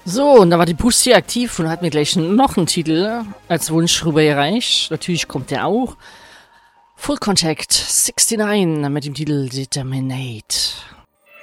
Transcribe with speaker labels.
Speaker 1: So, und da war die Pussy aktiv und hat mir gleich noch einen Titel als Wunsch rüber erreicht. Natürlich kommt der auch. Full Contact 69 mit dem Titel Determinate.